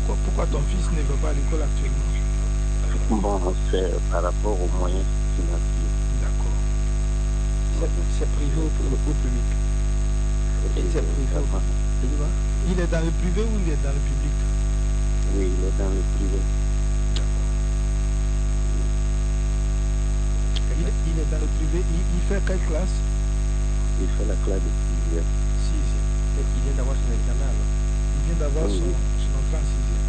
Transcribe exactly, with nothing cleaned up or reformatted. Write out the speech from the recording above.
Pourquoi, pourquoi ton fils ne va pas à l'école actuellement? Bon, c'est par rapport aux moyens financiers. D'accord. C'est privé ou, ou public? C'est privé. Il est dans le privé ou il est dans le public? Oui, il est dans le privé. D'accord. Il, il est dans le privé. Il, il fait quelle classe? Il fait la classe de sixième. Sixième. Il vient d'avoir son examen alors. Il vient d'avoir son, son entrée en sixième.